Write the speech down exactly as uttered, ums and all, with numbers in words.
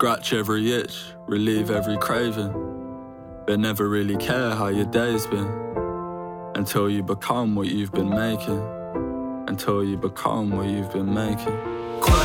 Scratch every itch, relieve every craving, but never really care how your day's been. Until you become what you've been making. Until you become what you've been making.